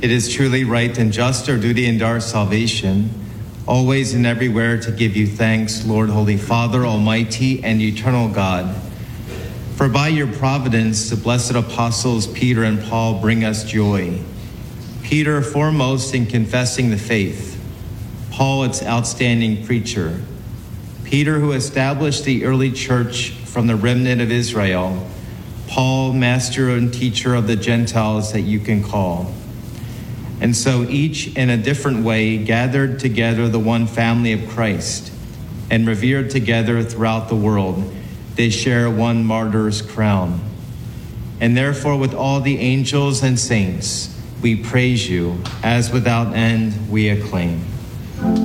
It is truly right and just, our duty and our salvation, always and everywhere to give you thanks, Lord, Holy Father, Almighty and eternal God. For by your providence, the blessed apostles Peter and Paul bring us joy. Peter foremost in confessing the faith, Paul its outstanding preacher. Peter who established the early church from the remnant of Israel, Paul, master and teacher of the Gentiles that you can call. And so each in a different way gathered together the one family of Christ and revered together throughout the world. They share one martyr's crown. And therefore with all the angels and saints, we praise you, as without end we acclaim.